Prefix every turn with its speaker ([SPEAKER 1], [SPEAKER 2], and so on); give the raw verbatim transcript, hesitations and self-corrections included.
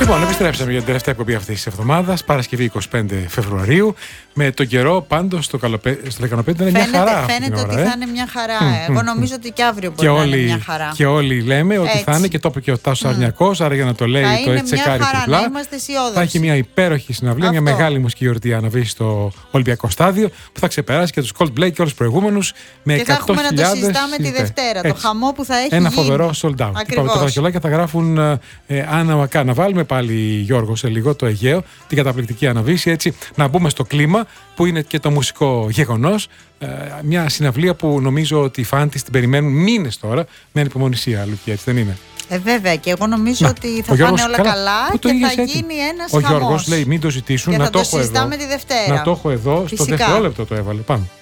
[SPEAKER 1] Λοιπόν, επιστρέψαμε για την τελευταία εκπομπή αυτής της εβδομάδας, Παρασκευή είκοσι πέντε Φεβρουαρίου. Με τον καιρό πάντως στο, καλοπέ... στο Λεκανοπέδιο είναι μια χαρά.
[SPEAKER 2] Φαίνεται
[SPEAKER 1] ώρα,
[SPEAKER 2] ότι
[SPEAKER 1] ε?
[SPEAKER 2] θα είναι μια χαρά. Mm, Εγώ νομίζω mm, ότι και αύριο μπορεί
[SPEAKER 1] και
[SPEAKER 2] να
[SPEAKER 1] όλοι,
[SPEAKER 2] είναι μια χαρά.
[SPEAKER 1] Και όλοι λέμε ότι
[SPEAKER 2] έτσι.
[SPEAKER 1] θα είναι, και το είπε και ο Τάσος mm. Αρνιακός, άρα για να το λέει
[SPEAKER 2] θα
[SPEAKER 1] το έτσι τσεκάρει τριπλά. Θα έχει μια υπέροχη συναυλία, αυτό. Μια μεγάλη μουσική γιορτή αναβεί στο Ολυμπιακό Στάδιο που θα ξεπεράσει και τους Coldplay και όλους τους προηγούμενους με
[SPEAKER 2] και θα έχουμε να το συζητάμε τη Δευτέρα. Το χαμό που θα έχει.
[SPEAKER 1] Ένα
[SPEAKER 2] γίνει.
[SPEAKER 1] φοβερό sold out. Τα βραχιολάκια θα γράφουν Άννα Μακά. Να βάλουμε πάλι, Γιώργο, σε λίγο το Αιγαίο, την καταπληκτική αναβίση, έτσι να μπούμε στο κλίμα που είναι και το μουσικό γεγονός. Ε, μια συναυλία που νομίζω ότι οι φαν της την περιμένουν μήνες τώρα με ανυπομονησία, Λουκία, έτσι δεν είναι?
[SPEAKER 2] Ε, βέβαια, και εγώ νομίζω
[SPEAKER 1] να,
[SPEAKER 2] ότι θα πάνε όλα καλά, καλά και θα έτσι. Γίνει ένας
[SPEAKER 1] ο
[SPEAKER 2] χαμός.
[SPEAKER 1] Ο Γιώργος λέει μην το ζητήσουν,
[SPEAKER 2] και
[SPEAKER 1] να
[SPEAKER 2] θα
[SPEAKER 1] το,
[SPEAKER 2] το
[SPEAKER 1] έχω εδώ,
[SPEAKER 2] τη Δευτέρα.
[SPEAKER 1] να το έχω εδώ. Φυσικά. Στο δευτερόλεπτο το έβαλε. Πάμε.